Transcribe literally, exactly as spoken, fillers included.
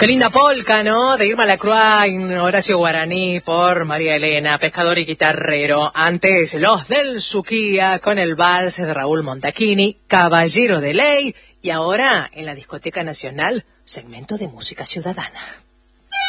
Qué linda polca, ¿no? De Irma Lacroix, Horacio Guaraní, por María Elena, pescador y guitarrero. Antes, Los del Suquía, con el vals de Raúl Montachini, Caballero de Ley. Y ahora, en la Discoteca Nacional, segmento de música ciudadana.